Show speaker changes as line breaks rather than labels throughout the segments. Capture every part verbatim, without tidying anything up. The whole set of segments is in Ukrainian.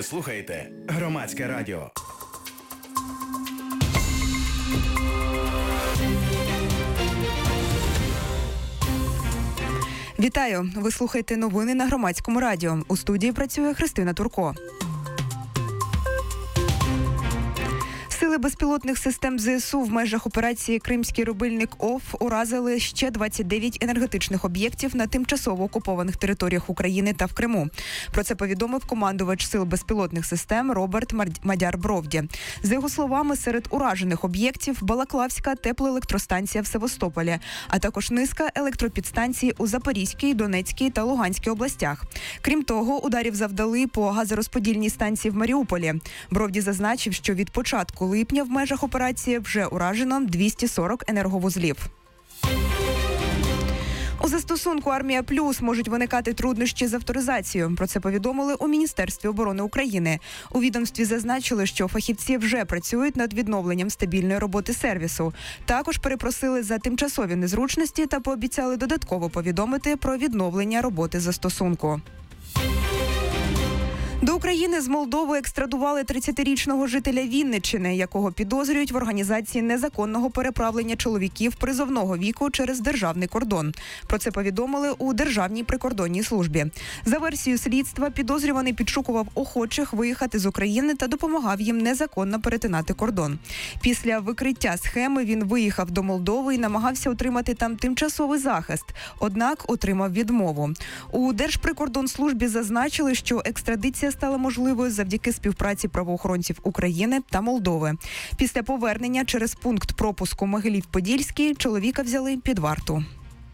Ви слухаєте Громадське радіо.
Вітаю! Ви слухаєте новини на Громадському радіо. У студії працює Христина Турко. Сили безпілотних систем ЗСУ в межах операції «Кримський рубильник ОФ» уразили ще двадцять дев'ять енергетичних об'єктів на тимчасово окупованих територіях України та в Криму. Про це повідомив командувач Сил безпілотних систем Роберт Мадяр-Бровді. За його словами, серед уражених об'єктів Балаклавська теплоелектростанція в Севастополі, а також низка електропідстанцій у Запорізькій, Донецькій та Луганській областях. Крім того, ударів завдали по газорозподільній станції в Маріуполі. Бровді зазначив, що від початку липня в межах операції вже уражено двісті сорок енерговузлів. У застосунку «Армія Плюс» можуть виникати труднощі з авторизацією. Про це повідомили у Міністерстві оборони України. У відомстві зазначили, що фахівці вже працюють над відновленням стабільної роботи сервісу. Також перепросили за тимчасові незручності та пообіцяли додатково повідомити про відновлення роботи застосунку. До України з Молдови екстрадували тридцятирічного жителя Вінниччини, якого підозрюють в організації незаконного переправлення чоловіків призовного віку через державний кордон. Про це повідомили у Державній прикордонній службі. За версією слідства, підозрюваний підшукував охочих виїхати з України та допомагав їм незаконно перетинати кордон. Після викриття схеми він виїхав до Молдови і намагався отримати там тимчасовий захист, однак отримав відмову. У Держприкордонслужбі зазначили, що екстрадиція стала можливою завдяки співпраці правоохоронців України та Молдови. Після повернення через пункт пропуску Могилів-Подільський чоловіка взяли під варту.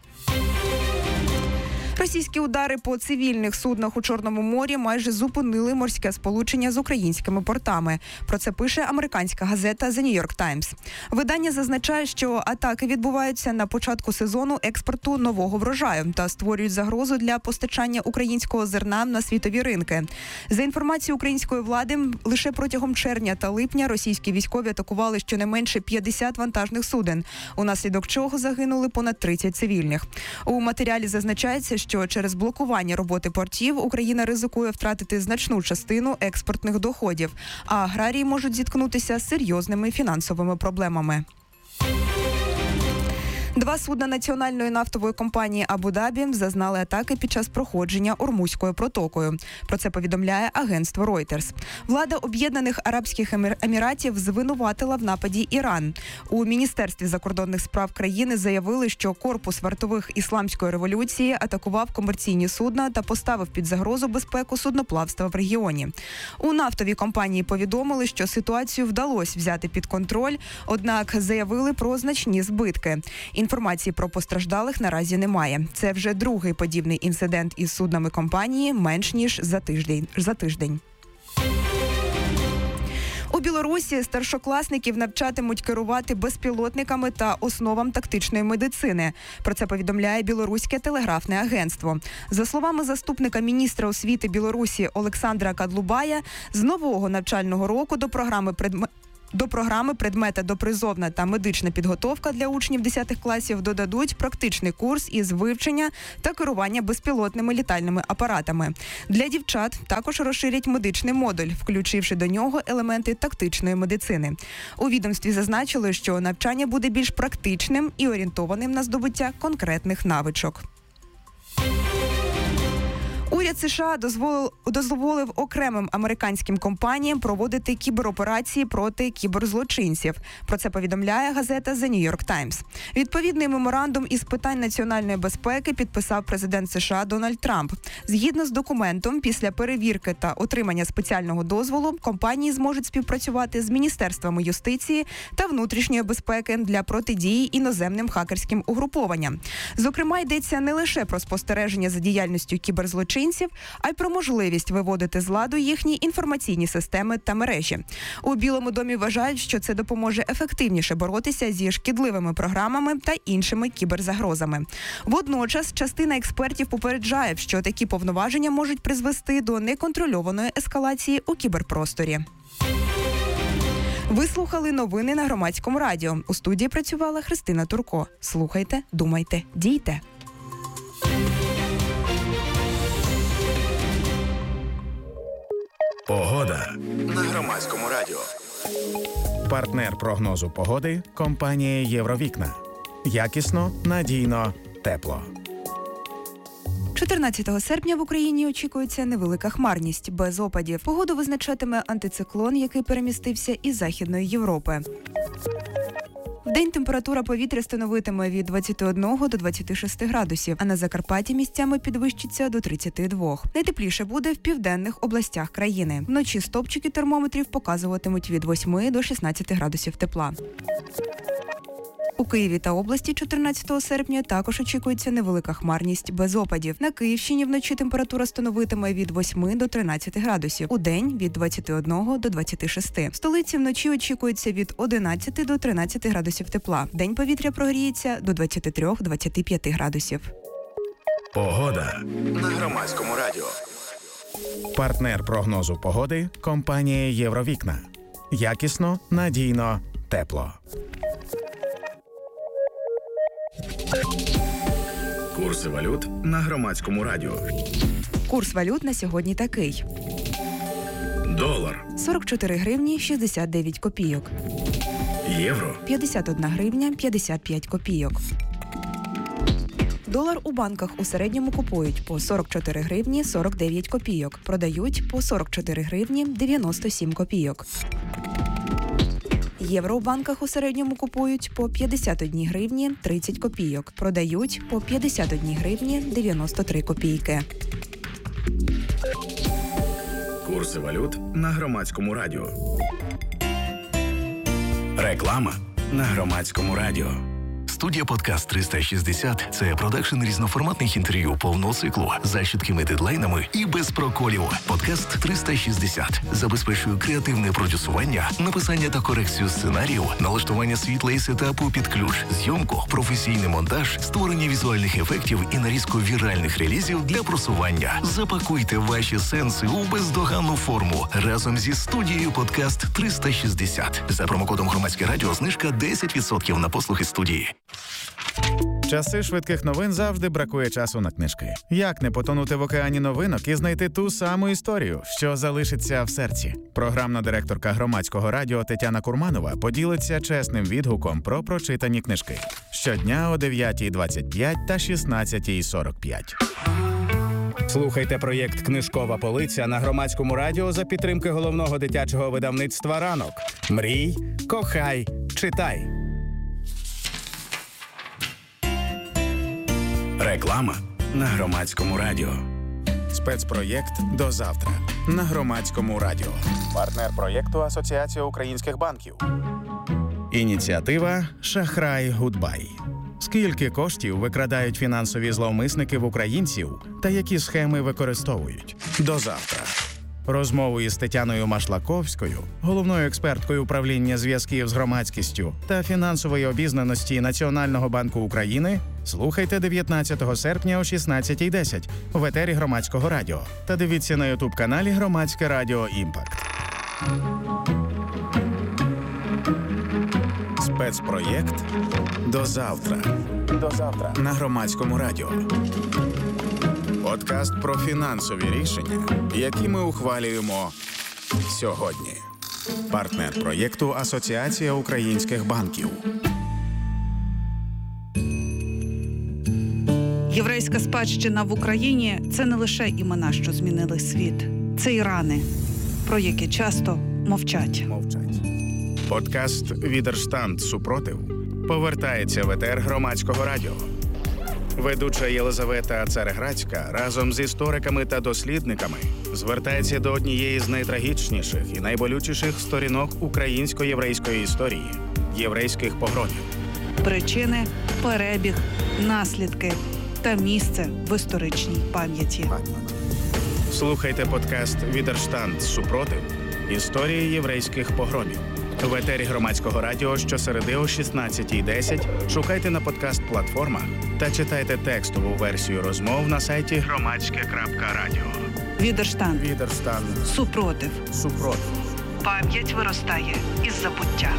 Російські удари по цивільних суднах у Чорному морі майже зупинили морське сполучення з українськими портами. Про це пише американська газета The New York Times. Видання зазначає, що атаки відбуваються на початку сезону експорту нового врожаю та створюють загрозу для постачання українського зерна на світові ринки. За інформацією української влади, лише протягом червня та липня російські військові атакували щонайменше п'ятдесят вантажних суден, унаслідок чого загинули понад тридцять цивільних. У матеріалі зазначається, що через блокування роботи портів Україна ризикує втратити значну частину експортних доходів, а аграрії можуть зіткнутися з серйозними фінансовими проблемами. Два судна національної нафтової компанії Абу-Дабі зазнали атаки під час проходження Ормузькою протокою. Про це повідомляє агентство Reuters. Влада Об'єднаних Арабських Еміратів звинуватила в нападі Іран. У Міністерстві закордонних справ країни заявили, що корпус вартових ісламської революції атакував комерційні судна та поставив під загрозу безпеку судноплавства в регіоні. У нафтовій компанії повідомили, що ситуацію вдалося взяти під контроль, однак заявили про значні збитки. Інформації про постраждалих наразі немає. Це вже другий подібний інцидент із суднами компанії менш ніж за тиждень. За тиждень. У Білорусі старшокласників навчатимуть керувати безпілотниками та основам тактичної медицини. Про це повідомляє Білоруське телеграфне агентство. За словами заступника міністра освіти Білорусі Олександра Кадлубая, з нового навчального року до програми предметів До програми «Предмета допризовна та медична підготовка» для учнів десятих класів додадуть практичний курс із вивчення та керування безпілотними літальними апаратами. Для дівчат також розширять медичний модуль, включивши до нього елементи тактичної медицини. У відомстві зазначили, що навчання буде більш практичним і орієнтованим на здобуття конкретних навичок. Уряд США дозволив, дозволив окремим американським компаніям проводити кібероперації проти кіберзлочинців. Про це повідомляє газета The New York Times. Відповідний меморандум із питань національної безпеки підписав президент США Дональд Трамп. Згідно з документом, після перевірки та отримання спеціального дозволу, компанії зможуть співпрацювати з міністерствами юстиції та внутрішньої безпеки для протидії іноземним хакерським угрупованням. Зокрема, йдеться не лише про спостереження за діяльністю кіберзлочинців, а й про можливість виводити з ладу їхні інформаційні системи та мережі. У Білому домі вважають, що це допоможе ефективніше боротися зі шкідливими програмами та іншими кіберзагрозами. Водночас, частина експертів попереджає, що такі повноваження можуть призвести до неконтрольованої ескалації у кіберпросторі. Ви слухали новини на Громадському радіо. У студії працювала Христина Турко. Слухайте, думайте, дійте.
Погода на Громадському радіо. Партнер прогнозу погоди – компанія «Євровікна». Якісно, надійно, тепло.
чотирнадцятого серпня в Україні очікується невелика хмарність, без опадів. Погоду визначатиме антициклон, який перемістився із Західної Європи. Вдень температура повітря становитиме від двадцяти одного до двадцяти шести градусів, а на Закарпатті місцями підвищиться до тридцяти двох. Найтепліше буде в південних областях країни. Вночі стопчики термометрів показуватимуть від восьми до шістнадцяти градусів тепла. У Києві та області чотирнадцятого серпня також очікується невелика хмарність без опадів. На Київщині вночі температура становитиме від восьми до тринадцяти градусів, удень – від двадцяти одного до двадцяти шести. В столиці вночі очікується від одинадцяти до тринадцяти градусів тепла. Вдень повітря прогріється до двадцяти трьох - двадцяти п'яти градусів.
Погода на Громадському радіо. Партнер прогнозу погоди – компанія «Євровікна». Якісно, надійно, тепло. Курси валют на Громадському радіо.
Курс валют на сьогодні такий.
Долар
– сорок чотири гривні шістдесят дев'ять копійок.
Євро
– п'ятдесят одна гривня п'ятдесят п'ять копійок. Долар у банках у середньому купують по сорок чотири гривні сорок дев'ять копійок. Продають по сорок чотири гривні дев'яносто сім копійок. Євро у банках у середньому купують по п'ятдесят одна гривні тридцять копійок. Продають по п'ятдесят одна гривні дев'яносто три копійки.
Курси валют на Громадському радіо. Реклама на Громадському радіо.
Студія «Подкаст триста шістдесят» – це продакшн різноформатних інтерв'ю повного циклу за чіткими дедлайнами і без проколів. «Подкаст триста шістдесят» забезпечує креативне продюсування, написання та корекцію сценарію, налаштування світла і сетапу під ключ, зйомку, професійний монтаж, створення візуальних ефектів і нарізку віральних релізів для просування. Запакуйте ваші сенси у бездоганну форму разом зі студією «Подкаст триста шістдесят». За промокодом «Громадське радіо» знижка десять відсотків на послуги студії.
Часи швидких новин завжди бракує часу на книжки. Як не потонути в океані новинок і знайти ту саму історію, що залишиться в серці? Програмна директорка Громадського радіо Тетяна Курманова поділиться чесним відгуком про прочитані книжки. Щодня о дев'ятій двадцять п'ять та шістнадцятій сорок п'ять.
Слухайте проєкт «Книжкова полиця» на Громадському радіо за підтримки головного дитячого видавництва «Ранок». Мрій, кохай, читай.
Реклама на Громадському радіо. Спецпроєкт «До завтра» на Громадському радіо. Партнер проєкту Асоціація українських банків. Ініціатива «Шахрай Гудбай». Скільки коштів викрадають фінансові зловмисники в українців та які схеми використовують? До завтра. Розмову із Тетяною Машлаковською, головною експерткою управління зв'язків з громадськістю та фінансової обізнаності Національного банку України, слухайте дев'ятнадцятого серпня о шістнадцятій десять в етері Громадського радіо та дивіться на ютуб-каналі Громадське радіо «Імпакт». Спецпроєкт «До завтра». До завтра на Громадському радіо. Подкаст про фінансові рішення, які ми ухвалюємо сьогодні. Партнер проєкту Асоціація українських банків.
Єврейська спадщина в Україні – це не лише імена, що змінили світ. Це і рани, про які часто мовчать.
Мовчать. Подкаст «Відерштанд. Супротив» повертається в етер Громадського радіо. Ведуча Єлизавета Цареградська разом з істориками та дослідниками звертається до однієї з найтрагічніших і найболючіших сторінок українсько-єврейської історії – єврейських погромів.
Причини, перебіг, наслідки та місце в історичній пам'яті.
Слухайте подкаст «Відерштанд. Супротив. Історії єврейських погромів». В етері Громадського радіо щосереди о шістнадцятій десять шукайте на подкаст-платформах та читайте текстову версію розмов на сайті громадське крапка радіо.
Відерштанд.
Відерштанд.
Супротив.
Супротив.
Пам'ять виростає із забуття.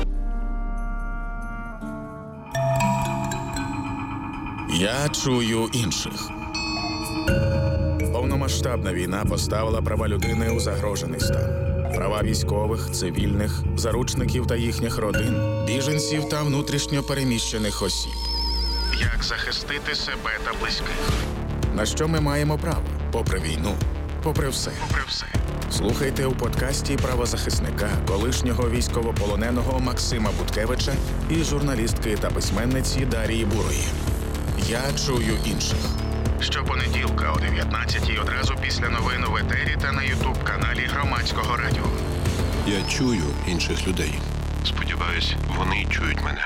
Я чую інших. Повномасштабна війна поставила права людини у загрожений стан. Права військових, цивільних, заручників та їхніх родин, біженців та внутрішньо переміщених осіб. Як захистити себе та близьких? На що ми маємо право? Попри війну, попри все. Попри все. Слухайте у подкасті правозахисника, колишнього військовополоненого Максима Буткевича і журналістки та письменниці Дарії Бурої. Я чую інших. Щопонеділка о дев'ятнадцятій одразу після новин у етері та на ютуб-каналі Громадського радіо.
Я чую інших людей.
Сподіваюсь, вони чують мене.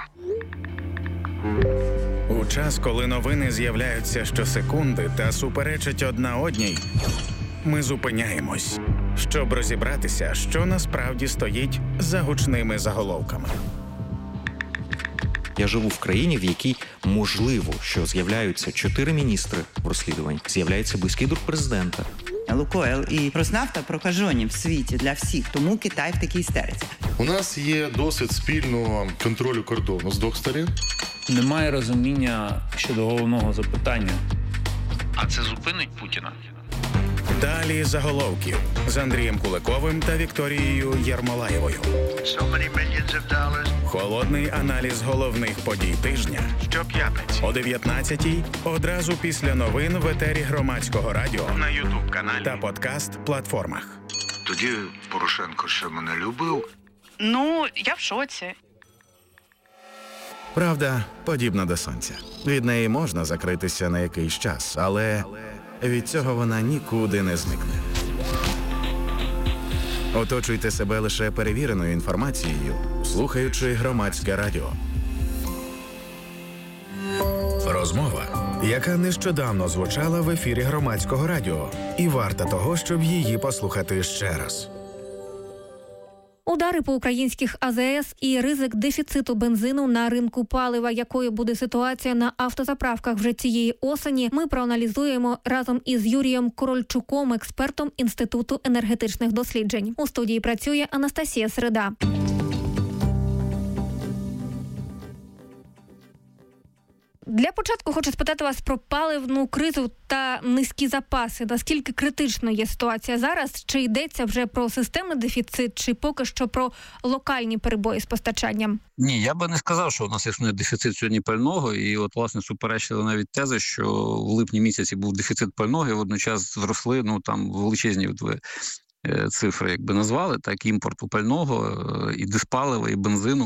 У час, коли новини з'являються щосекунди та суперечать одна одній, ми зупиняємось, щоб розібратися, що насправді стоїть за гучними заголовками.
Я живу в країні, в якій можливо, що з'являються чотири міністри в розслідуванні, з'являється близький друг президента.
Лукойл і Роснафта прокажені в світі для всіх, тому Китай в такій істериці.
У нас є досвід спільного контролю кордону з двох сторін.
Немає розуміння щодо головного запитання.
А це зупинить Путіна?
Далі заголовків з Андрієм Куликовим та Вікторією Єрмолаєвою. Холодний аналіз головних подій тижня щоп'ятниці о дев'ятнадцятій одразу після новин в етері Громадського радіо на ютуб-каналі та подкаст-платформах.
Тоді Порошенко ще мене любив.
Ну, я в шоці.
Правда, подібна до сонця. Від неї можна закритися на якийсь час, але від цього вона нікуди не зникне. Оточуйте себе лише перевіреною інформацією, слухаючи Громадське радіо. Розмова, яка нещодавно звучала в ефірі Громадського радіо, і варта того, щоб її послухати ще раз.
Удари по українських А З С і ризик дефіциту бензину на ринку палива. Якою буде ситуація на автозаправках вже цієї осені, ми проаналізуємо разом із Юрієм Корольчуком, експертом Інституту енергетичних досліджень. У студії працює Анастасія Середа. Для початку хочу спитати вас про паливну кризу та низькі запаси. Наскільки критичною є ситуація зараз? Чи йдеться вже про системний дефіцит, чи поки що про локальні перебої з постачанням?
Ні, я би не сказав, що у нас існує дефіцит сьогодні пального. І от, власне, суперечили навіть тези, що в липні місяці був дефіцит пального, і водночас зросли, ну, там, величезні цифри, якби назвали, так, імпорту пального, і диспалива, і бензину.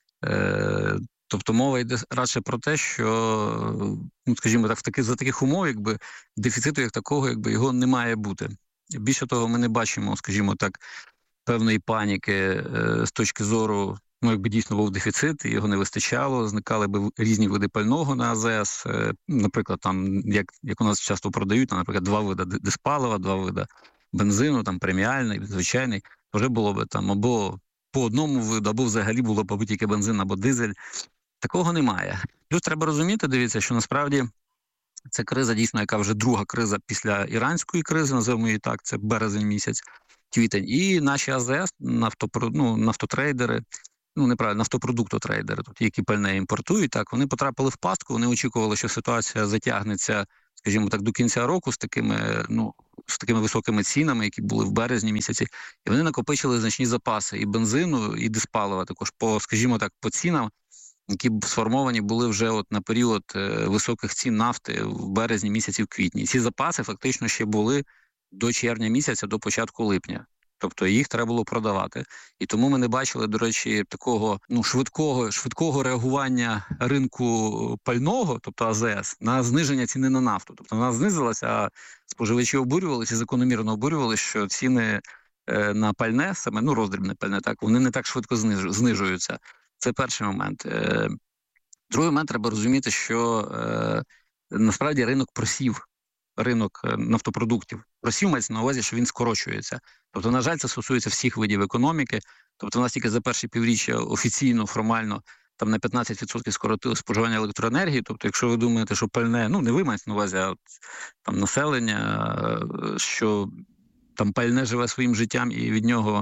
Тобто мова йде радше про те, що, ну, скажімо так, в таких, за таких умов, якби, дефіциту як такого, якби, його не має бути. Більше того, ми не бачимо, скажімо так, певної паніки е, з точки зору, ну, якби дійсно був дефіцит, і його не вистачало, зникали б різні види пального на А З С, е, наприклад, там, як, як у нас часто продають, там, наприклад, два види диспалива, два види бензину, там, преміальний, звичайний, вже було б там або по одному виду, або взагалі було б тільки бензин або дизель. Такого немає. Плюс треба розуміти, дивіться, що насправді це криза дійсно, яка вже друга криза після іранської кризи, називаємо її так, це березень місяць, квітень. І наші А З С, нафтопро, ну, нафтотрейдери, ну неправильно, нафтопродуктотрейдери, тобто які пальне імпортують, так, вони потрапили в пастку, вони очікували, що ситуація затягнеться, скажімо так, до кінця року з такими, ну, з такими високими цінами, які були в березні місяці, і вони накопичили значні запаси і бензину, і диспалива, також по, скажімо так, по цінам, які сформовані були вже от на період е, високих цін нафти в березні місяці, в квітні. Ці запаси фактично ще були до червня місяця, до початку липня. Тобто їх треба було продавати. І тому ми не бачили, до речі, такого, ну, швидкого, швидкого реагування ринку пального, тобто А З С, на зниження ціни на нафту. Тобто вона знизилася, а споживачі обурювалися, закономірно обурювалися, що ціни е, на пальне, саме, ну, роздрібне пальне, так, вони не так швидко знижуються. Це перший момент. Другий момент, треба розуміти, що е, насправді ринок просів, ринок нафтопродуктів просів, мається на увазі, що він скорочується. Тобто, на жаль, це стосується всіх видів економіки. Тобто, у нас тільки за перші півріччя офіційно, формально, там на п'ятнадцять відсотків скоротили споживання електроенергії. Тобто, якщо ви думаєте, що пальне, ну не ви маєте на увазі, а от, там населення, що там пальне живе своїм життям і від нього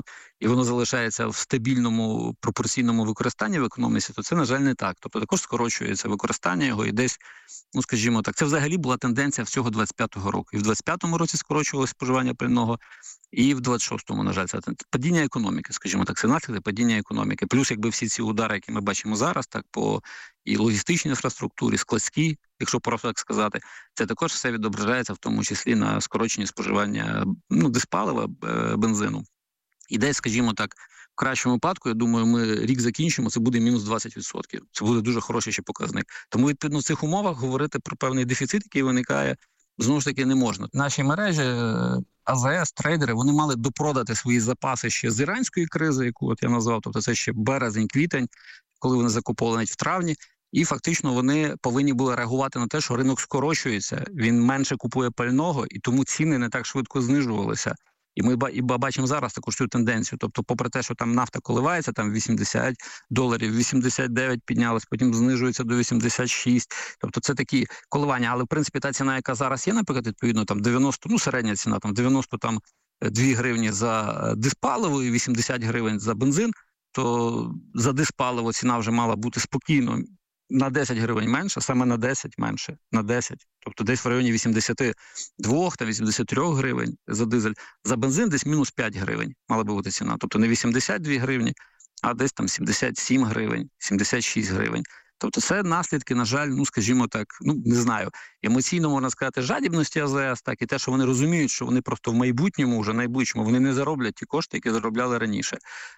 і воно залишається в стабільному пропорційному використанні в економіці, то це, на жаль, не так. Тобто також скорочується використання його і десь, ну скажімо так, це взагалі була тенденція всього двадцять п'ятого року. І в двадцять п'ятому році скорочувалося споживання пального, і в двадцять шостому, на жаль, це падіння економіки, скажімо так, це наслідки падіння економіки. Плюс, якби всі ці удари, які ми бачимо зараз, так по і логістичній інфраструктурі, складській, якщо просто так сказати, це також все відображається в тому числі на скороченні споживання, ну, диспалива, бензину. І десь, скажімо так, в кращому випадку, я думаю, ми рік закінчимо, це буде мінус двадцять відсотків. Це буде дуже хороший ще показник. Тому, відповідно, в цих умовах говорити про певний дефіцит, який виникає, знову ж таки, не можна. Наші мережі, А З С, трейдери, вони мали допродати свої запаси ще з іранської кризи, яку от я назвав, тобто це ще березень, квітень, коли вони закуповували навіть в травні. І фактично вони повинні були реагувати на те, що ринок скорочується, він менше купує пального, і тому ціни не так швидко знижувалися. І ми і бачимо зараз таку ж цю тенденцію. Тобто, попри те, що там нафта коливається, там вісімдесят доларів, вісімдесят дев'ять піднялась, потім знижується до вісімдесят шість. Тобто це такі коливання. Але, в принципі, та ціна, яка зараз є, наприклад, відповідно, там дев'яносто, ну, середня ціна, там дев'яносто там, дві гривні за диспаливо і вісімдесят гривень за бензин, то за диспаливо ціна вже мала бути спокійно на десять гривень менше, саме на десять менше, на десять. Тобто десь в районі вісімдесят два та вісімдесят три гривень за дизель. За бензин десь мінус п'ять гривень мала би бути ціна. Тобто не вісімдесят дві гривні, а десь там сімдесят сім гривень, сімдесят шість гривень. Тобто це наслідки, на жаль, ну, скажімо так, ну, не знаю, емоційно, можна сказати, жадібності А З С, так, і те, що вони розуміють, що вони просто в майбутньому, вже найближчому, вони не зароблять ті кошти, які заробляли раніше.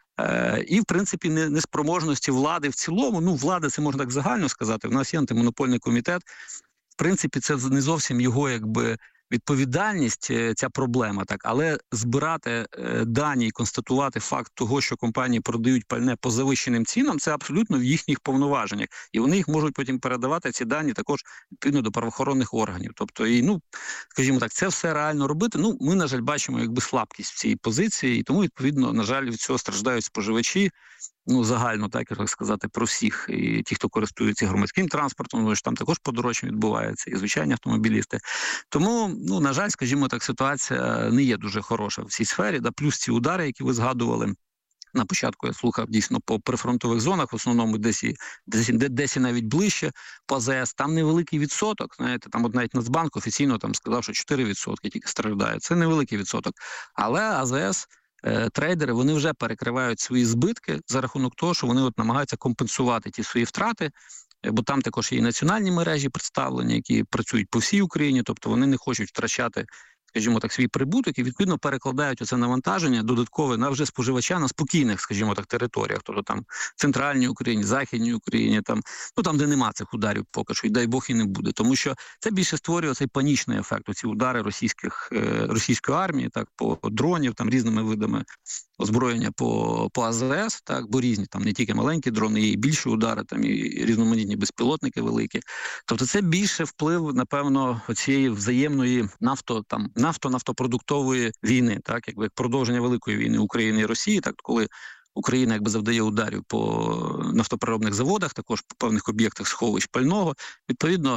Е, і, в принципі, неспроможності влади в цілому, ну, влада, це можна так загально сказати, в нас є антимонопольний комітет, в принципі, це не зовсім його, якби, відповідальність, ця проблема, так, але збирати е, дані і констатувати факт того, що компанії продають пальне по завищеним цінам, це абсолютно в їхніх повноваженнях. І вони їх можуть потім передавати, ці дані, також відповідно до правоохоронних органів. Тобто, і, ну, скажімо так, це все реально робити. Ну, ми, на жаль, бачимо, якби, слабкість в цій позиції, і тому, відповідно, на жаль, від цього страждають споживачі. Ну, загально, так, як сказати, про всіх. І ті, хто користується громадським транспортом, ну, там також подорожчання відбувається, і звичайні автомобілісти. Тому, ну, на жаль, скажімо так, ситуація не є дуже хороша в цій сфері. Да, плюс ці удари, які ви згадували. На початку я слухав дійсно по прифронтових зонах, в основному десь і, десь, десь і навіть ближче, по А З С, там невеликий відсоток, знаєте, там от навіть Нацбанк офіційно там сказав, що чотири відсотки тільки страждають. Це невеликий відсоток. Але А З С, трейдери, вони вже перекривають свої збитки за рахунок того, що вони от намагаються компенсувати ті свої втрати, бо там також є і національні мережі представлені, які працюють по всій Україні, тобто вони не хочуть втрачати, скажімо так, свій прибуток і, відповідно, перекладають оце навантаження додаткове на вже споживача на спокійних, скажімо так, територіях, тобто там в центральній Україні, західній Україні, там, ну там, де нема цих ударів поки що, і дай Бог і не буде, тому що це більше створює цей панічний ефект, оці удари російських, російської армії, так, по дронів, там, різними видами озброєння по, по А З С, так, бо різні, там, не тільки маленькі дрони, є і більші удари, там, і різноманітні безпілотники великі. Тобто це більше вплив, напевно, оцієї взаємної нафто, там, нафто-нафтопродуктової війни, так, якби продовження великої війни України і Росії, так, коли Україна якби завдає ударів по нафтопереробних заводах, також по певних об'єктах сховищ пального, відповідно,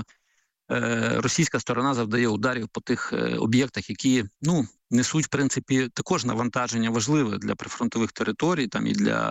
російська сторона завдає ударів по тих об'єктах, які, ну, несуть, в принципі, також навантаження важливе для прифронтових територій, там і для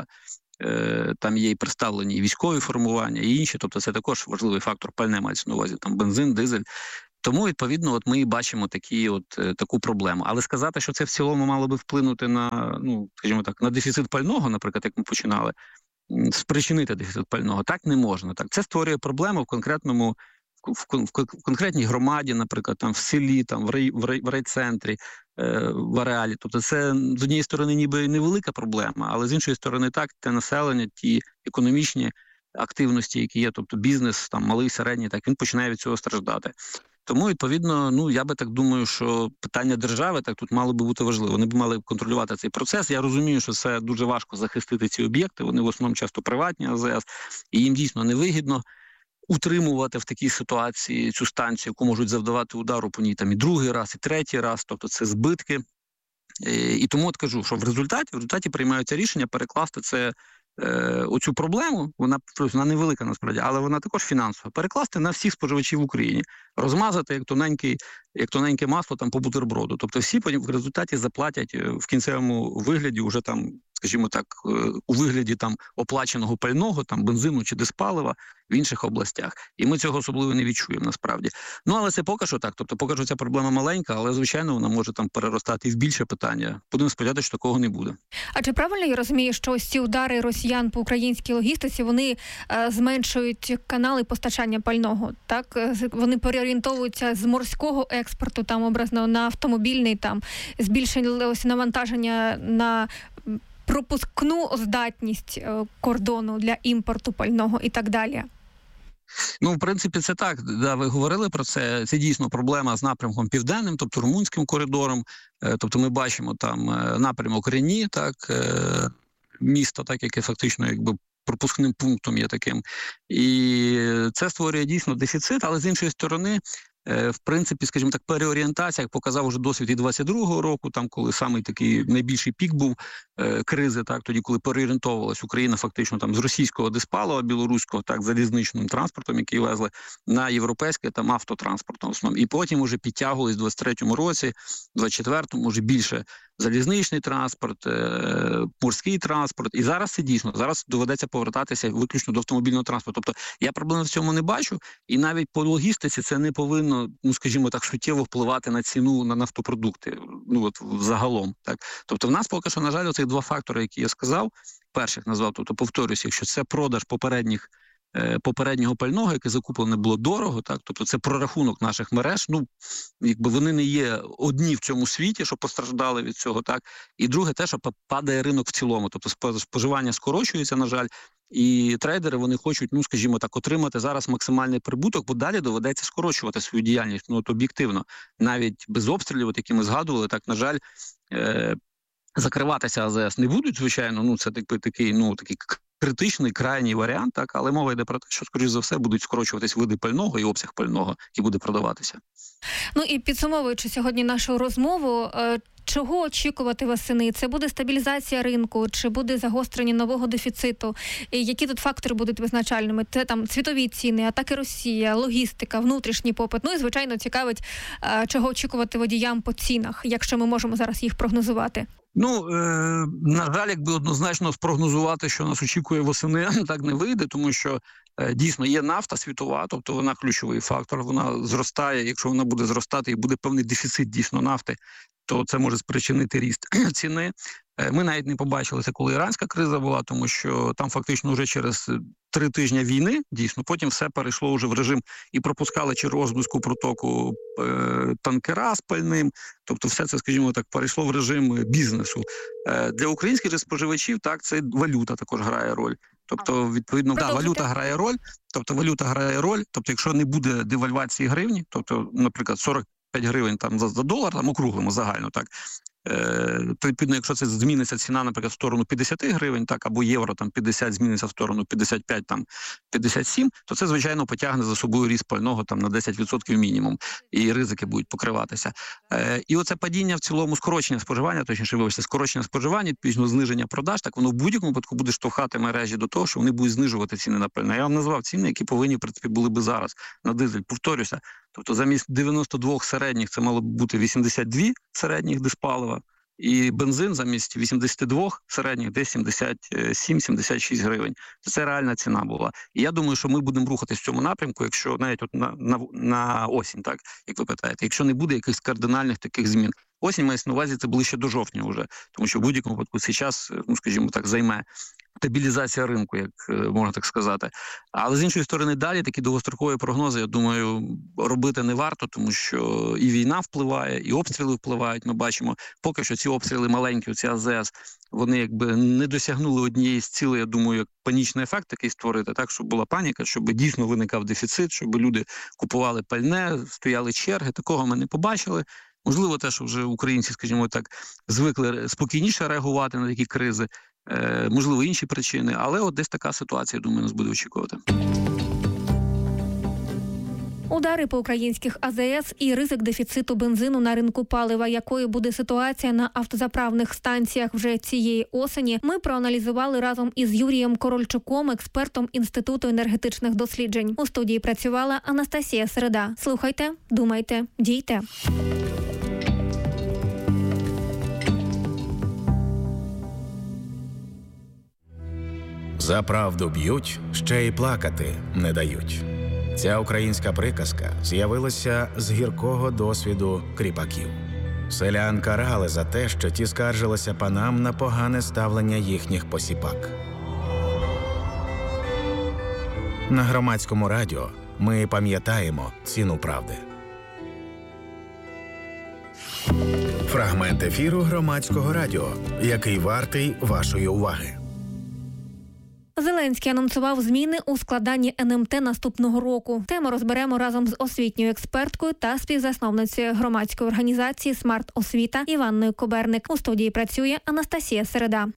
там є і представлені і військові формування, і інші, тобто це також важливий фактор, пальне мається на увазі, там бензин, дизель. Тому, відповідно, от ми і бачимо такі, от, таку проблему. Але сказати, що це в цілому мало би вплинути на, ну, скажімо так, на дефіцит пального, наприклад, як ми починали, спричинити дефіцит пального, так не можна. Так. Це створює проблему в конкретному, в, в, в конкретній громаді, наприклад, там в селі, там в, рай, в, рай, в райцентрі, е, в ареалі. Тобто це, з однієї сторони, ніби невелика проблема, але з іншої сторони, так, те населення, ті економічні активності, які є, тобто бізнес, там малий, середній, так, він починає від цього страждати. Тому, відповідно, ну, я би так думаю, що питання держави так тут мало би бути важливо. Вони б мали контролювати цей процес. Я розумію, що це дуже важко захистити ці об'єкти, вони в основному часто приватні А З С, і їм дійсно невигідно утримувати в такій ситуації цю станцію, яку можуть завдавати удару по ній там і другий раз, і третій раз, тобто це збитки. І, і тому от кажу, що в результаті, в результаті приймаються рішення перекласти це, е, оцю проблему, вона, вона невелика насправді, але вона також фінансова, перекласти на всіх споживачів в Україні, розмазати як тоненький, як тоненьке масло там по бутерброду. Тобто всі потім в результаті заплатять в кінцевому вигляді вже там, скажімо, скажімо так, у вигляді там оплаченого пального, там бензину чи диспалива в інших областях. І ми цього особливо не відчуємо насправді. Ну, але це поки що так. Тобто, поки що ця проблема маленька, але, звичайно, вона може там переростати і в більше питання. Будемо сподіватися, що такого не буде.
А чи правильно я розумію, що ось ці удари росіян по українській логістиці, вони е, зменшують канали постачання пального, так? Вони переорієнтовуються з морського експорту, там, образно, на автомобільний, там, збільшилося навантаження на пропускну здатність кордону для імпорту пального і так далі?
Ну, в принципі, це так. Да, ви говорили про це. Це дійсно проблема з напрямком південним, тобто румунським коридором. Тобто ми бачимо там напрямок Рені, так, місто, так, яке фактично якби пропускним пунктом є таким. І це створює дійсно дефіцит, але з іншої сторони, в принципі, скажімо так, переорієнтація, як показав уже досвід і двадцять другого року, там, коли самий такий найбільший пік був е, кризи, так, тоді, коли переорієнтовувалась Україна фактично там з російського диспалива, білоруського, так, залізничним транспортом, який везли, на європейське там автотранспортом основному. І потім уже підтягувались в двадцять третьому році, двадцять четвертому вже більше залізничний транспорт, е, морський транспорт. І зараз це дійсно, зараз доведеться повертатися виключно до автомобільного транспорту. Тобто я проблеми в цьому не бачу, і навіть по логістиці це не повинно, ну, скажімо так, суттєво впливати на ціну на нафтопродукти, ну, от загалом, так. Тобто в нас поки що, на жаль, оцих два фактори, які я сказав, перших назвав, тобто повторюся, якщо це продаж попередніх попереднього пального, яке закуплене було дорого, так, тобто це прорахунок наших мереж, ну, якби вони не є одні в цьому світі, що постраждали від цього, так, і друге те, що падає ринок в цілому, тобто споживання скорочується, на жаль, і трейдери, вони хочуть, ну, скажімо так, отримати зараз максимальний прибуток, бо далі доведеться скорочувати свою діяльність, ну, от об'єктивно, навіть без обстрілів, от які ми згадували, так, на жаль, е- закриватися АЗС не будуть, звичайно, ну, це такий, такий, ну, такий критичний, крайній варіант, так, але мова йде про те, що, скоріш за все, будуть скорочуватись види пального і обсяг пального, який буде продаватися.
Ну і підсумовуючи сьогодні нашу розмову, чого очікувати восени? Це буде стабілізація ринку, чи буде загострення нового дефіциту? І які тут фактори будуть визначальними? Це там світові ціни, атаки Росія, логістика, внутрішній попит. Ну і, звичайно, цікавить, чого очікувати водіям по цінах, якщо ми можемо зараз їх прогнозувати.
Ну, е, на жаль, якби однозначно спрогнозувати, що нас очікує восени, так не вийде, тому що е, дійсно є нафта світова, тобто вона ключовий фактор, вона зростає, якщо вона буде зростати і буде певний дефіцит дійсно нафти, то це може спричинити ріст ціни. Е, ми навіть не побачили це, коли іранська криза була, тому що там фактично вже через три тижні війни, дійсно, потім все перейшло вже в режим і пропускали через Озбузьку протоку е, танкера з пальним, тобто все це, скажімо так, перейшло в режим бізнесу. Е, для українських же споживачів, так, це валюта також грає роль. Тобто, відповідно, да, валюта грає роль, тобто валюта грає роль, тобто якщо не буде девальвації гривні, тобто, наприклад, сорок п'ять гривень там за, за долар, там округлимо загально, так, то, відповідно, якщо це зміниться ціна, наприклад, в сторону п'ятдесят гривень, так, або євро там п'ятдесят зміниться в сторону п'ятдесят п'ять, там п'ятдесят сім, то це, звичайно, потягне за собою ріст пального там на десять відсотків мінімум, і ризики будуть покриватися. Е, і оце падіння в цілому, скорочення споживання, точніше, вибачте, скорочення споживання, відповідно, зниження продаж, так воно в будь-якому випадку буде штовхати мережі до того, що вони будуть знижувати ціни на пальне. Я вам назвав ціни, які повинні, в принципі, були би зараз на дизель. Повторюся, тобто замість дев'яносто два середніх це мало б бути вісімдесят два середніх диспалива, і бензин замість вісімдесят два середніх десь сімдесят сім - сімдесят шість гривень. Це реальна ціна була. І я думаю, що ми будемо рухатись в цьому напрямку, якщо навіть от на, на, на осінь, так, як ви питаєте, якщо не буде якихось кардинальних таких змін. Осінь мається на увазі, це ближче до жовтня вже, тому що в будь-якому випадку цей час, ну, скажімо так, займе стабілізація ринку, як можна так сказати. Але з іншої сторони, далі такі довгострокові прогнози, я думаю, робити не варто, тому що і війна впливає, і обстріли впливають. Ми бачимо, поки що ці обстріли маленькі, ці АЗС, вони якби не досягнули однієї з цілей, я думаю, як панічний ефект такий створити, так, щоб була паніка, щоб дійсно виникав дефіцит, щоб люди купували пальне, стояли черги. Такого ми не побачили. Можливо, те, що вже українці, скажімо так, звикли спокійніше реагувати на такі кризи, е, можливо, інші причини, але от десь така ситуація, думаю, нас буде очікувати.
Удари по українських АЗС і ризик дефіциту бензину на ринку палива, якою буде ситуація на автозаправних станціях вже цієї осені, ми проаналізували разом із Юрієм Корольчуком, експертом Інституту енергетичних досліджень. У студії працювала Анастасія Середа. Слухайте, думайте, дійте.
За правду б'ють, ще й плакати не дають. Ця українська приказка з'явилася з гіркого досвіду кріпаків. Селян карали за те, що ті скаржилися панам на погане ставлення їхніх посіпак. На Громадському радіо ми пам'ятаємо ціну правди. Фрагмент ефіру Громадського радіо, який вартий вашої уваги.
Зеленський анонсував зміни у складанні ен ем те наступного року. Тему розберемо разом з освітньою експерткою та співзасновницею громадської організації «Смарт-освіта» Іванною Коберник. У студії працює Анастасія Середа.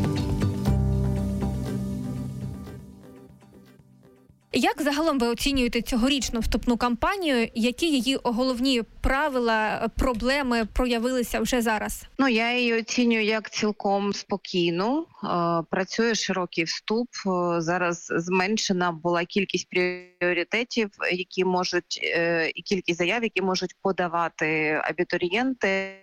Як загалом ви оцінюєте цьогорічну вступну кампанію? Які її головні правила, проблеми проявилися вже зараз?
Ну, я її оцінюю як цілком спокійну. Працює широкий вступ. Зараз зменшена була кількість пріоритетів, які можуть, і кількість заяв, які можуть подавати абітурієнти,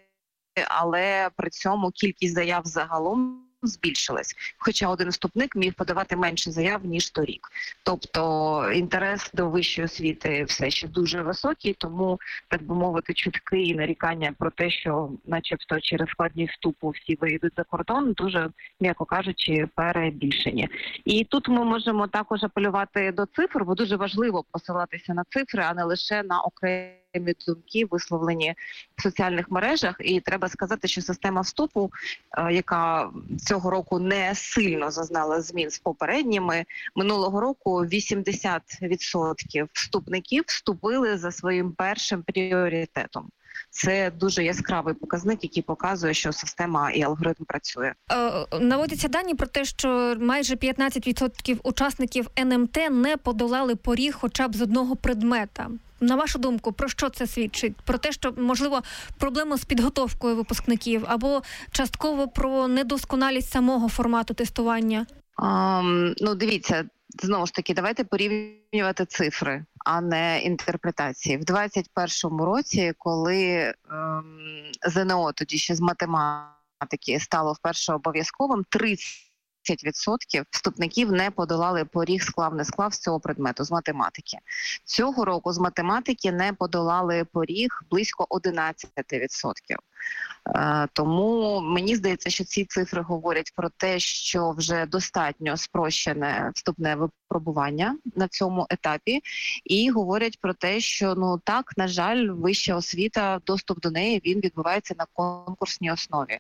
але при цьому кількість заяв загалом збільшилась. Хоча один вступник міг подавати менше заяв, ніж торік. Тобто інтерес до вищої освіти все ще дуже високий, тому, так би мовити, чутки і нарікання про те, що начебто через складність вступу всі виїдуть за кордон, дуже, м'яко кажучи, перебільшені. І тут ми можемо також апелювати до цифр, бо дуже важливо посилатися на цифри, а не лише на окремі думки, висловлені в соціальних мережах. І треба сказати, що система вступу, яка цього року не сильно зазнала змін з попередніми, минулого року вісімдесят відсотків вступників вступили за своїм першим пріоритетом. Це дуже яскравий показник, який показує, що система і алгоритм працює.
Е, наводяться дані про те, що майже п'ятнадцять відсотків учасників ен ем те не подолали поріг хоча б з одного предмета. На вашу думку, про що це свідчить? Про те, що, можливо, проблеми з підготовкою випускників або частково про недосконалість самого формату тестування?
Um, ну, дивіться, знову ж таки, давайте порівнювати цифри, а не інтерпретації. В двадцять першому році, коли ем, зе ен о тоді ще з математики стало вперше обов'язковим, тридцять відсотків вступників не подолали поріг склав-не склав з цього предмету, з математики. Цього року з математики не подолали поріг близько одинадцять відсотків. Е, тому мені здається, що ці цифри говорять про те, що вже достатньо спрощене вступне випробування на цьому етапі, і говорять про те, що, ну так, на жаль, вища освіта, доступ до неї, він відбувається на конкурсній основі.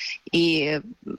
І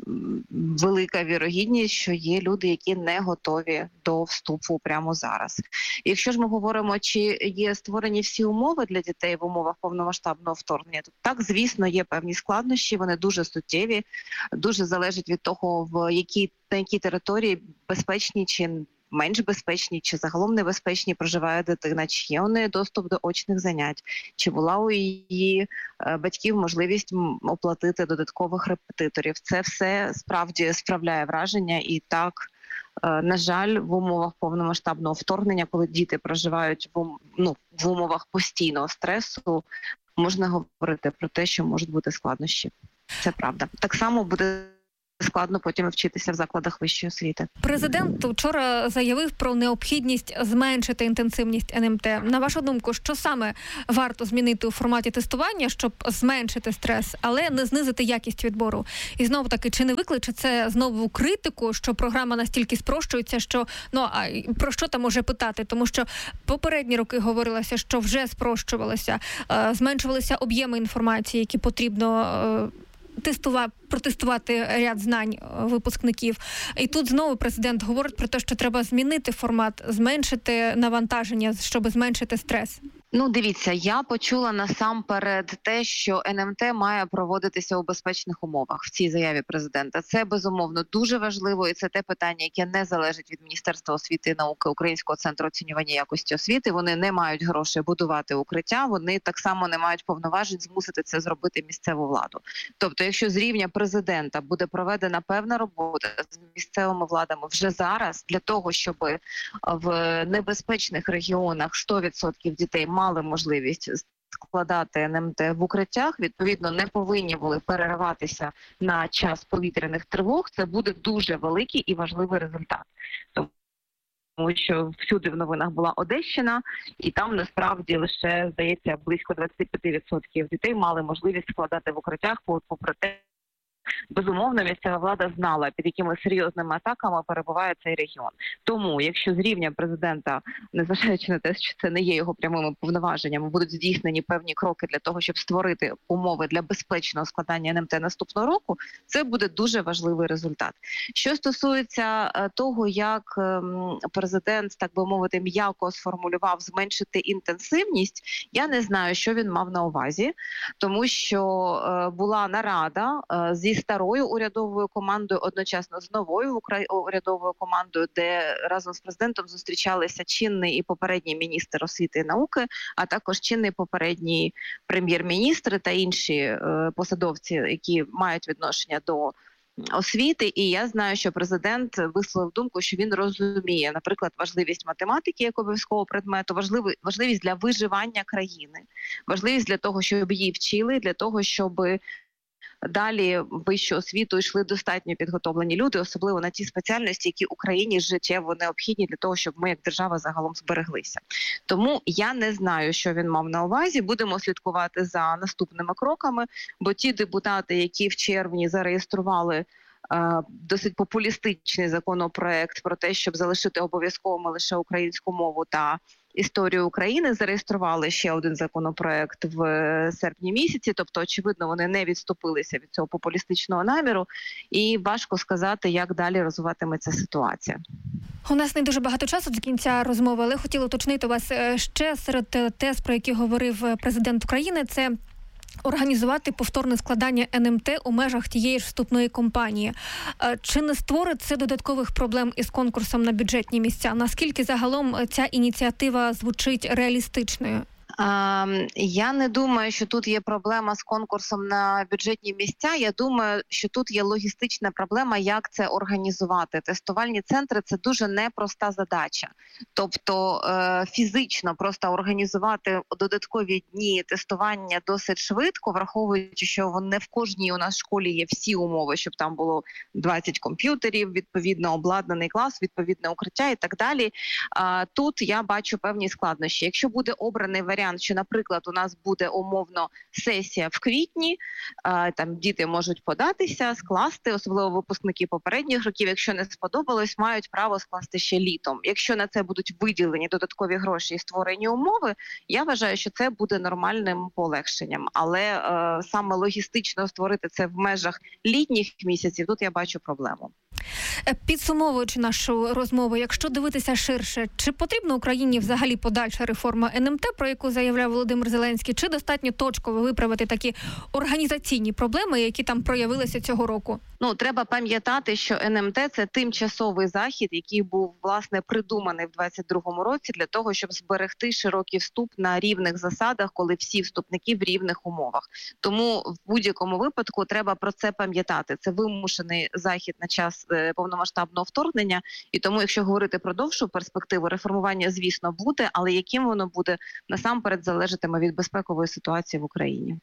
велика вірогідність, що є люди, які не готові до вступу прямо зараз. Якщо ж ми говоримо, чи є створені всі умови для дітей в умовах повномасштабного вторгнення, то так, звісно, є певні складнощі, вони дуже суттєві, дуже залежать від того, в якій, на якій території безпечні чи менш безпечні, чи загалом небезпечні проживає дитина, чи є у неї доступ до очних занять, чи була у її батьків можливість оплатити додаткових репетиторів. Це все справді справляє враження, і так, на жаль, в умовах повномасштабного вторгнення, коли діти проживають в, ну, в умовах постійного стресу, можна говорити про те, що можуть бути складнощі. Це правда. Так само буде складно потім вчитися в закладах вищої освіти.
Президент вчора заявив про необхідність зменшити інтенсивність ен ем те. На вашу думку, що саме варто змінити у форматі тестування, щоб зменшити стрес, але не знизити якість відбору? І знову таки, чи не викличе це знову критику, що програма настільки спрощується, що, ну, а про що там може питати? Тому що попередні роки говорилося, що вже спрощувалося, зменшувалися об'єми інформації, які потрібно тестувати, протестувати ряд знань випускників. І тут знову президент говорить про те, що треба змінити формат, зменшити навантаження, щоб зменшити стрес.
Ну, дивіться, я почула насамперед те, що ен ем те має проводитися у безпечних умовах в цій заяві президента. Це, безумовно, дуже важливо, і це те питання, яке не залежить від Міністерства освіти і науки, Українського центру оцінювання якості освіти. Вони не мають грошей будувати укриття, вони так само не мають повноважень змусити це зробити місцеву владу. Тобто, якщо з рівня президента буде проведена певна робота з місцевими владами вже зараз, для того, щоб в небезпечних регіонах сто відсотків дітей мали можливість складати ен ем те в укриттях, відповідно, не повинні були перериватися на час повітряних тривог. Це буде дуже великий і важливий результат. Тому що всюди в новинах була Одещина, і там насправді лише, здається, близько двадцять п'ять відсотків дітей мали можливість складати в укриттях, попри те, безумовно, місцева влада знала, під якими серйозними атаками перебуває цей регіон. Тому, якщо з рівня президента, незважаючи на те, що це не є його прямими повноваженнями, будуть здійснені певні кроки для того, щоб створити умови для безпечного складання ен ем те наступного року, це буде дуже важливий результат. Що стосується того, як президент, так би мовити, м'яко сформулював зменшити інтенсивність, я не знаю, що він мав на увазі, тому що була нарада зі старою урядовою командою, одночасно з новою урядовою командою, де разом з президентом зустрічалися чинний і попередній міністр освіти і науки, а також чинний попередній прем'єр-міністр та інші е, посадовці, які мають відношення до освіти. І я знаю, що президент висловив думку, що він розуміє, наприклад, важливість математики як обов'язкового предмету, важливий, важливість для виживання країни, важливість для того, щоб її вчили, для того, щоб далі в вищу освіту йшли достатньо підготовлені люди, особливо на ті спеціальності, які Україні життєво необхідні для того, щоб ми як держава загалом збереглися. Тому я не знаю, що він мав на увазі. Будемо слідкувати за наступними кроками, бо ті депутати, які в червні зареєстрували е, досить популістичний законопроект про те, щоб залишити обов'язковими лише українську мову та історію України, зареєстрували ще один законопроект в серпні місяці, тобто, очевидно, вони не відступилися від цього популістичного наміру, і важко сказати, як далі розвиватиметься ситуація.
У нас не дуже багато часу до кінця розмови, але хотіла уточнити вас ще серед тез, про які говорив президент України, це організувати повторне складання ен ем те у межах тієї ж вступної кампанії. Чи не створить це додаткових проблем із конкурсом на бюджетні місця? Наскільки загалом ця ініціатива звучить реалістичною?
Я не думаю, що тут є проблема з конкурсом на бюджетні місця. Я думаю, що тут є логістична проблема, як це організувати. Тестувальні центри – це дуже непроста задача. Тобто фізично просто організувати додаткові дні тестування досить швидко, враховуючи, що не в кожній у нас школі є всі умови, щоб там було двадцять комп'ютерів, відповідно обладнаний клас, відповідне укриття і так далі. Тут я бачу певні складнощі. Якщо буде обраний варіант, що, наприклад, у нас буде умовно сесія в квітні, там діти можуть податися, скласти, особливо випускники попередніх років, якщо не сподобалось, мають право скласти ще літом. Якщо на це будуть виділені додаткові гроші і створені умови, я вважаю, що це буде нормальним полегшенням. Але е, саме логістично створити це в межах літніх місяців, тут я бачу проблему.
Підсумовуючи нашу розмову, якщо дивитися ширше, чи потрібна Україні взагалі подальша реформа ен ем те, про яку заявляв Володимир Зеленський, чи достатньо точково виправити такі організаційні проблеми, які там проявилися цього року?
Ну, треба пам'ятати, що ен ем те – це тимчасовий захід, який був, власне, придуманий в двадцять другому році для того, щоб зберегти широкий вступ на рівних засадах, коли всі вступники в рівних умовах. Тому в будь-якому випадку треба про це пам'ятати. Це вимушений захід на час повномасштабного вторгнення, і тому, якщо говорити про довшу перспективу, реформування, звісно, буде, але яким воно буде, насамперед залежатиме від безпекової ситуації в Україні.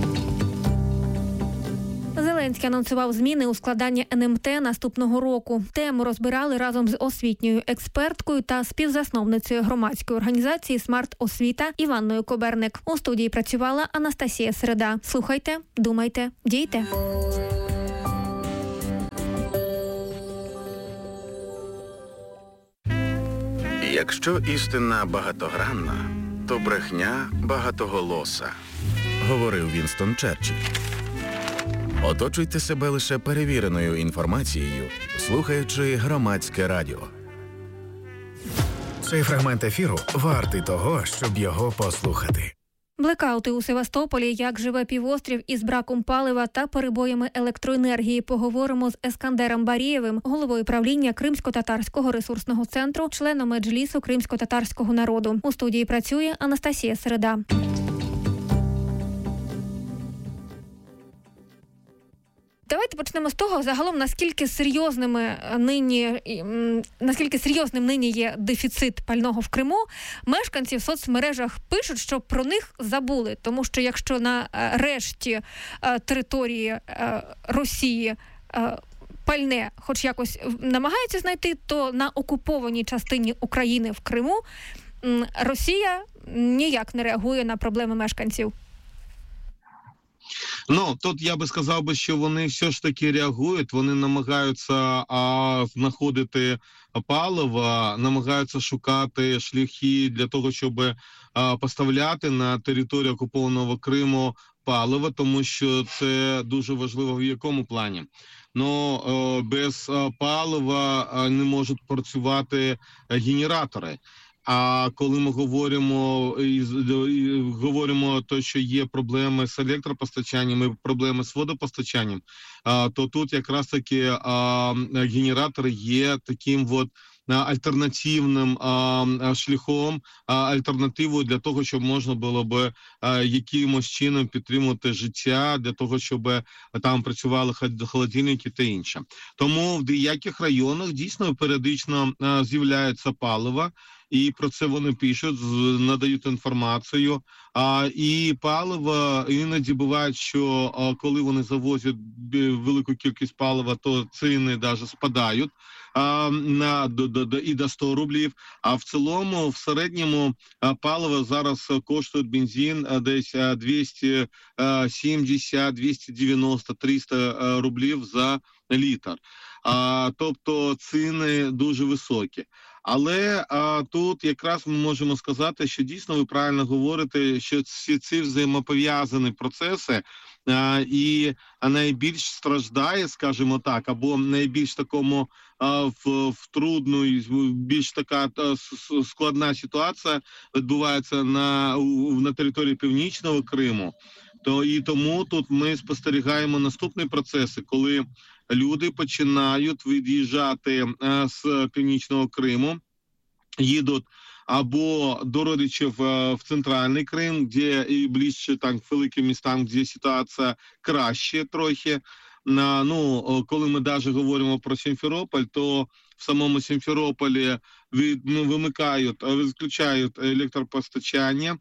Зеленський анонсував зміни у складанні ен ем те наступного року. Тему розбирали разом з освітньою експерткою та співзасновницею громадської організації «Смарт-освіта» Іванною Коберник. У студії працювала Анастасія Середа. Слухайте, думайте, дійте.
Якщо істина багатогранна, то брехня багатоголоса, говорив Вінстон Черчилль. Оточуйте себе лише перевіреною інформацією, слухаючи Громадське радіо. Цей фрагмент ефіру вартий того, щоб його послухати.
Блекаути у Севастополі, як живе півострів із браком палива та перебоями електроенергії. Поговоримо з Ескандером Барієвим, головою правління Кримсько-татарського ресурсного центру, членом меджлісу кримсько-татарського народу. У студії працює Анастасія Середа. Давайте почнемо з того, загалом, наскільки серйозними нині, наскільки серйозним нині є дефіцит пального в Криму. Мешканці в соцмережах пишуть, що про них забули, тому що якщо на решті території Росії пальне хоч якось намагаються знайти, то на окупованій частині України в Криму Росія ніяк не реагує на проблеми мешканців.
Ну, тут я би сказав би, що вони все ж таки реагують, вони намагаються а, знаходити паливо, намагаються шукати шляхи для того, щоб а, поставляти на територію окупованого Криму паливо, тому що це дуже важливо в якому плані. Ну, а, без а, палива а, не можуть працювати генератори. А коли ми говоримо і, і говоримо то, що є проблеми з електропостачанням і проблеми з водопостачанням, а, то тут якраз таки а, генератори є таким от альтернативним а, шляхом, а, альтернативою для того, щоб можна було б а, якимось чином підтримувати життя, для того, щоб там працювали холодильники та інше. Тому в деяких районах дійсно періодично а, з'являється паливо, і про це вони пишуть, надають інформацію. А, і паливо, іноді буває, що а, коли вони завозять велику кількість палива, то ціни навіть спадають а, на, до, до, і до сто рублів. А в цілому, в середньому, а, паливо зараз коштує бензин а, десь двісті сімдесят, двісті дев'яносто, триста рублів за літр. А, тобто ціни дуже високі. Але а, тут якраз ми можемо сказати, що дійсно ви правильно говорите, що всі ці взаємопов'язані процеси а, і найбільш страждає, скажімо так, або найбільш такому а, в, в трудну, більш така а, складна ситуація відбувається на, на території Північного Криму. То і тому тут ми спостерігаємо наступні процеси, коли люди починають від'їжджати а, з Північного Криму, їдуть або до родичів а, в Центральний Крим, де і ближче там, к великим містам, де ситуація краще трохи. На, ну, коли ми навіть говоримо про Сімферополь, то в самому Сімферополі від, ну, вимикають, відключають електропостачання,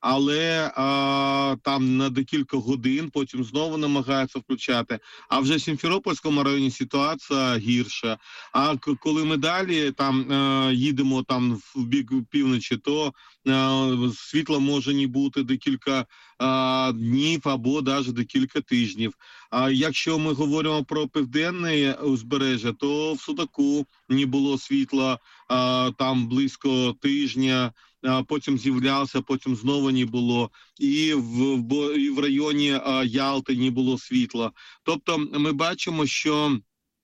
але а, там на декілька годин, потім знову намагаються включати. А вже в Сімферопольському районі ситуація гірша. А коли ми далі там а, їдемо там в бік півночі, то а, світла може не бути декілька а, днів або навіть декілька тижнів. А якщо ми говоримо про південне узбережжя, то в Судаку не було світла а, там близько тижня, а потім з'являвся, потім знову не було. І в, в, і в районі а, Ялти не було світла. Тобто ми бачимо, що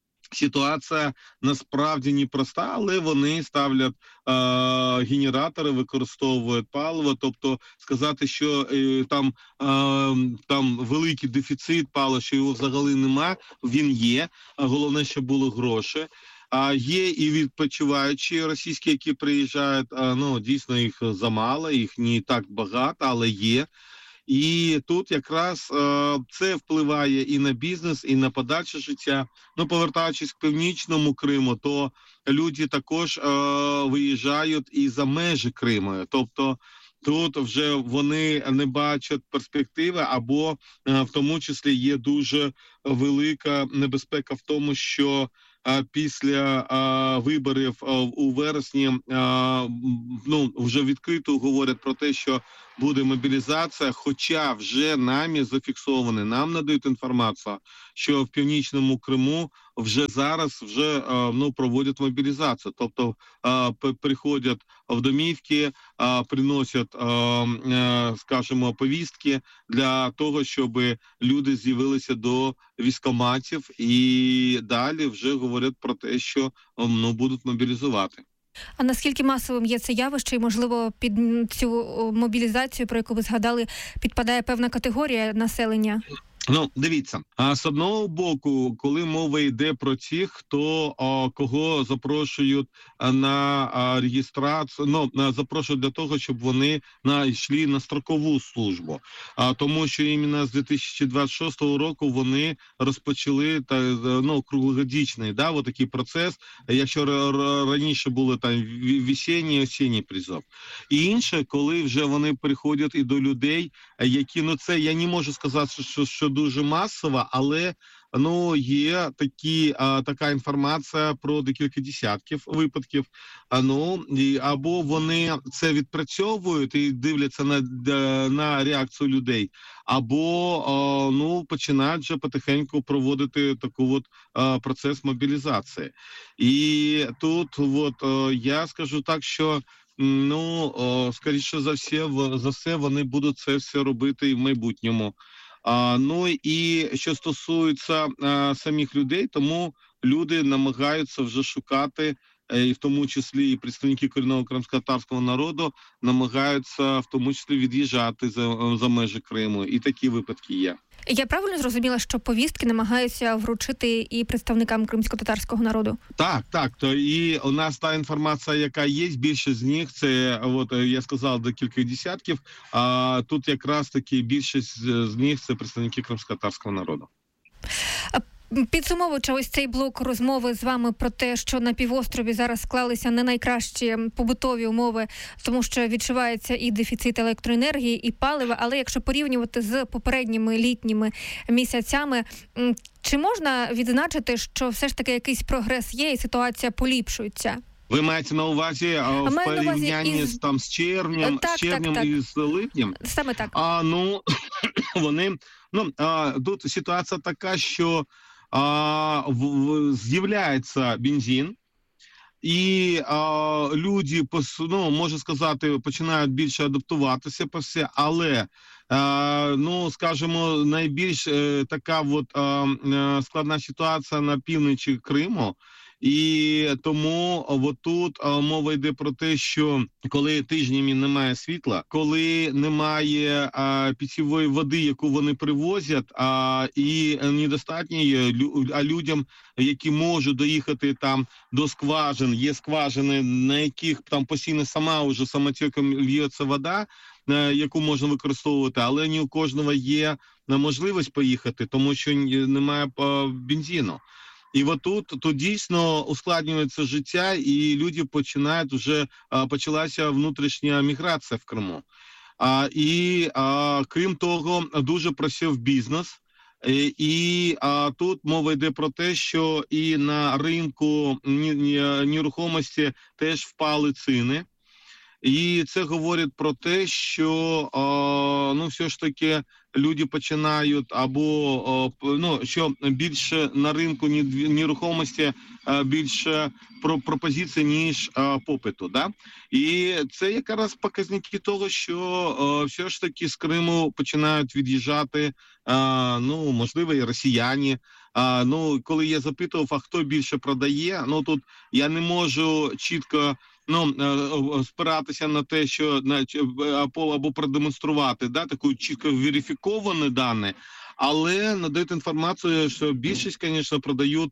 ситуація насправді непроста, але вони ставлять а, генератори, використовують паливо. Тобто сказати, що е, там, а, там великий дефіцит палива, що його взагалі немає, він є. А головне, щоб були гроші. А є і відпочиваючі російські, які приїжджають, а, ну, дійсно їх замало, їх не так багато, але є. І тут якраз е, це впливає і на бізнес, і на подальше життя. Ну, повертаючись к Північному Криму, то люди також е, виїжджають і за межі Криму. Тобто тут вже вони не бачать перспективи, або е, в тому числі є дуже велика небезпека в тому, що а після а, виборів а, у вересні а, ну, вже відкрито говорять про те, що буде мобілізація, хоча вже нами зафіксовані, нам надають інформацію, що в Північному Криму вже зараз вже а, ну, проводять мобілізацію. Тобто а, приходять в домівки, а, приносять, а, а, скажімо, повістки для того, щоб люди з'явилися до військкоматів і далі вже говорять про те, що ну, будуть мобілізувати.
А наскільки масовим є це явище, і, можливо, під цю мобілізацію, про яку ви згадали, підпадає певна категорія населення?
Ну, дивіться, а з одного боку, коли мова йде про тих, хто а, кого запрошують на а, реєстрацію, ну, на, запрошують для того, щоб вони на, йшли на строкову службу. А, тому що іменно з дві тисячі двадцять шостого року вони розпочали та, ну, круглогодічний, да, от такий процес, якщо раніше були там весенній, осінній призов. І інше, коли вже вони приходять і до людей, які, ну це я не можу сказати, що, що дуже масово, але ну є такі, а, така інформація про декілька десятків випадків. А, ну, і, або вони це відпрацьовують і дивляться на, на реакцію людей, або а, ну, починають вже потихеньку проводити таку от а, процес мобілізації. І тут от, а, я скажу так, що ну, а, скоріше за все, за все вони будуть це все робити і в майбутньому. А, ну і що стосується а, самих людей, тому люди намагаються вже шукати, і в тому числі і представники корінного кримськотатарського народу, намагаються в тому числі від'їжджати за, за межі Криму. І такі випадки є.
Я правильно зрозуміла, що повістки намагаються вручити і представникам кримськотатарського народу? Так,
так. То і у нас та інформація, яка є, більшість з них, це, от я сказав, декілька десятків, а тут якраз таки більшість з них це представники кримськотатарського народу.
Підсумовуючи ось цей блок розмови з вами про те, що на півострові зараз склалися не найкращі побутові умови, тому що відчувається і дефіцит електроенергії, і палива, але якщо порівнювати з попередніми літніми місяцями, чи можна відзначити, що все ж таки якийсь прогрес є і ситуація поліпшується?
Ви маєте на увазі а, в порівнянні із... там, з червнем,
так,
з червнем
так, так.
і з липнем?
Саме так.
А, ну, вони, ну, а, тут ситуація така, що а, в, в, з'являється бензин, і а, люди, ну, можу сказати, починають більше адаптуватися по все, але, а, ну, скажімо, найбільш е, така от, а, складна ситуація на півночі Криму. І тому от тут а, мова йде про те, що коли тижнями немає світла, коли немає а, питьової води, яку вони привозять, а, і недостатньо є, а людям, які можуть доїхати там до скважин, є скважини, на яких там постійно сама вже самотеком льється вода, яку можна використовувати, але не у кожного є можливість поїхати, тому що немає бензину. І от тут, тут дійсно ускладнюється життя, і люди починають вже, а, почалася внутрішня міграція в Криму. А, і а, крім того, дуже просів бізнес. І, і а, тут мова йде про те, що і на ринку нерухомості теж впали ціни. І це говорить про те, що а, ну, все ж таки люди починають або а, ну, що більше на ринку нерухомості а, більше про пропозицій, ніж а, попиту. Да? І це якраз показники того, що а, все ж таки з Криму починають від'їжджати, а, ну, можливо, і росіяни. А, ну, коли я запитував, а хто більше продає, ну, тут я не можу чітко ну, спиратися на те, що або, або продемонструвати, да, таку чітко верифіковані дані, але надають інформацію, що більшість, звісно, продають,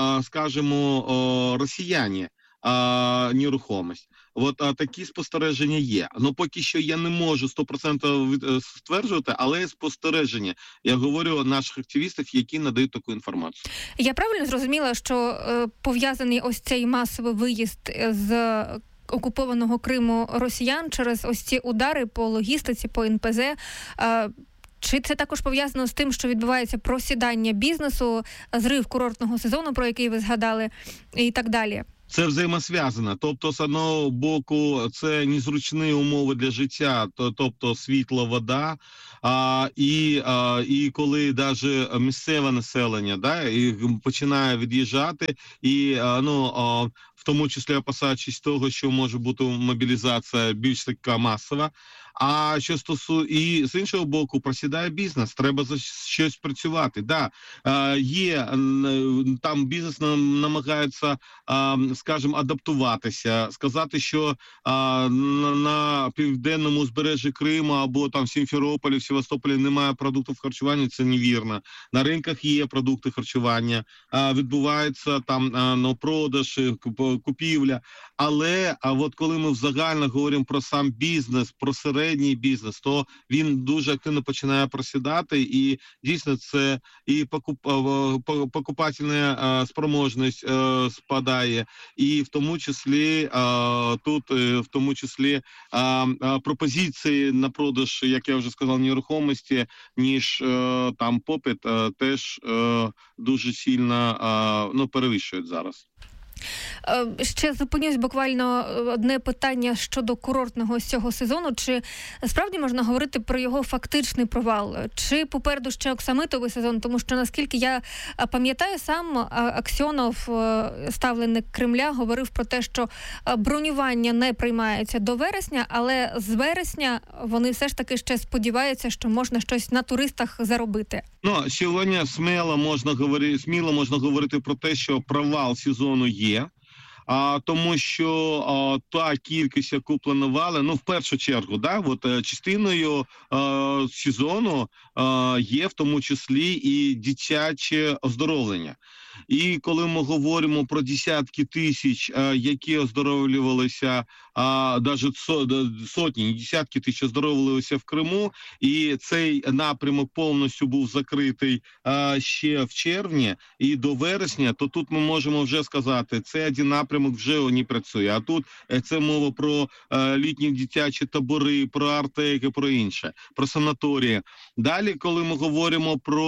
скажімо, росіяни нерухомість. От а, такі спостереження є. Ну, поки що я не можу сто відсотків стверджувати, але спостереження. Я говорю наших активістів, які надають таку інформацію.
Я правильно зрозуміла, що е, пов'язаний ось цей масовий виїзд з окупованого Криму росіян через ось ці удари по логістиці, по ен пе зе, е, чи це також пов'язано з тим, що відбувається просідання бізнесу, зрив курортного сезону, про який ви згадали, і так далі?
Це взаємосв'язано. Тобто, з одного боку, це незручні умови для життя, тобто світло, вода, а, і, а, і коли навіть місцеве населення да, і починає від'їжджати, і а, ну, а, в тому числі опасаючись того, що може бути мобілізація більш така масова. А що стосується, і з іншого боку, просідає бізнес, треба за щось працювати. Да, е, є, там бізнес намагається, е, скажімо, адаптуватися, сказати, що е, на, на південному узбережжі Криму або там в Сімферополі, в Севастополі немає продуктів харчування, це невірно. На ринках є продукти харчування, е, відбувається там е, ну, продаж, купівля, але а от коли ми взагалі говоримо про сам бізнес, про середній бізнес, то він дуже активно починає просідати, і дійсно це і покуп, покупательна спроможність спадає, і в тому числі тут, в тому числі пропозиції на продаж, як я вже сказав, нерухомості, ніж там попит, теж дуже сильно ну, перевищують зараз.
Ще зупинюсь буквально одне питання щодо курортного цього сезону. Чи справді можна говорити про його фактичний провал? Чи попереду ще оксамитовий сезон? Тому що, наскільки я пам'ятаю, сам Аксьонов, ставленик Кремля, говорив про те, що бронювання не приймається до вересня, але з вересня вони все ж таки ще сподіваються, що можна щось на туристах заробити.
Ну, сьогодні сміло можна говорити, сміло можна говорити про те, що провал сезону є. А, тому що а, та кількість, яку планували, ну, в першу чергу, да, от, частиною а, сезону а, є в тому числі і дитяче оздоровлення. І коли ми говоримо про десятки тисяч, а, які оздоровлювалися, а, навіть сотні, десятки тисяч оздоровлювалися в Криму, і цей напрямок повністю був закритий а, ще в червні і до вересня, то тут ми можемо вже сказати, це один напрямок вже не працює. А тут це мова про е, літні дитячі табори, про артеки, про інше, про санаторії. Далі, коли ми говоримо про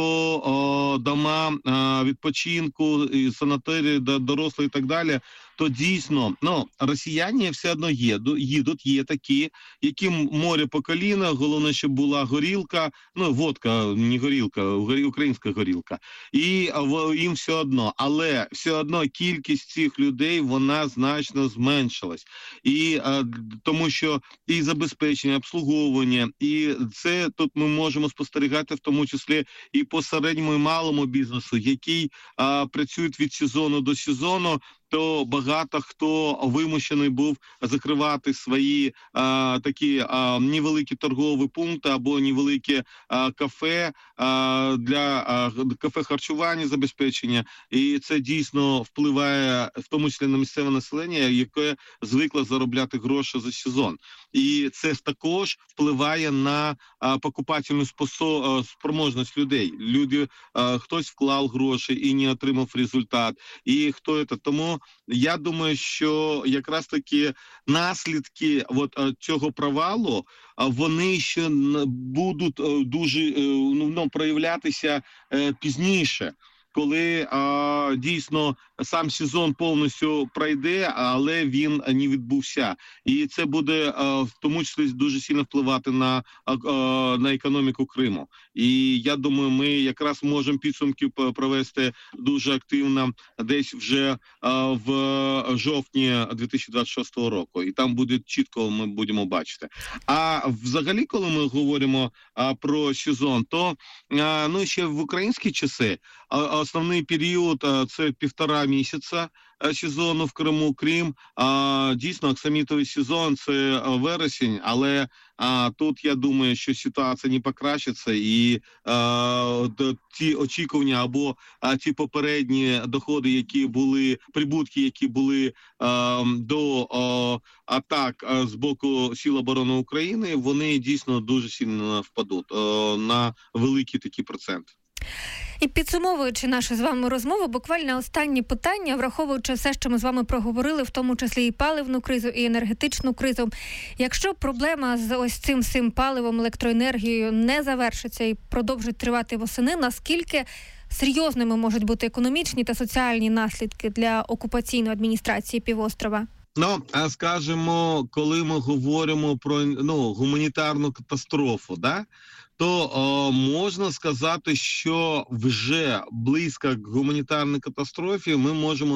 о, дома е, відпочинку, і санаторії, дорослі і так далі, то дійсно, ну, росіяни все одно є, їдуть, є такі, яким море по коліна, головне, щоб була горілка, ну, водка, не горілка, українська горілка, і їм все одно. Але все одно кількість цих людей, вона значно зменшилась. І а, тому що і забезпечення, обслуговування, і це тут ми можемо спостерігати в тому числі і по середньому і малому бізнесу, який а, працюють від сезону до сезону, то багато хто вимушений був закривати свої а, такі а, невеликі торгові пункти або невеликі а, кафе а, для а, кафе харчування, забезпечення. І це дійсно впливає в тому числі на місцеве населення, яке звикло заробляти гроші за сезон. І це також впливає на а, покупательну спосо... спроможність людей. Люди, а, хтось вклав гроші і не отримав результат. І хто це? Тому я думаю, що якраз таки наслідки от, цього провалу, вони ще будуть дуже ну, проявлятися проявлятися коли а, дійсно сам сезон повністю пройде, але він не відбувся. І це буде а, в тому числі дуже сильно впливати на, а, на економіку Криму. І я думаю, ми якраз можемо підсумки провести дуже активно десь вже а, в жовтні дві тисячі двадцять шостого року. І там буде чітко, ми будемо бачити. А взагалі, коли ми говоримо а, про сезон, то а, ну, ще в українські часи а, основний період – це півтора місяця сезону в Криму. Крим, дійсно, оксамитовий сезон – це вересень, але тут, я думаю, що ситуація не покращиться, і ті очікування або ті попередні доходи, які були, прибутки, які були до атак з боку Сил оборони України, вони дійсно дуже сильно впадуть на великі такі проценти.
І підсумовуючи нашу з вами розмову, буквально останні питання, враховуючи все, що ми з вами проговорили, в тому числі і паливну кризу, і енергетичну кризу. Якщо проблема з ось цим всім паливом, електроенергією не завершиться і продовжить тривати восени, наскільки серйозними можуть бути економічні та соціальні наслідки для окупаційної адміністрації півострова?
Ну, скажімо, коли ми говоримо про ну, гуманітарну катастрофу, да, то о, можна сказати, що вже близько к гуманітарній катастрофі ми можемо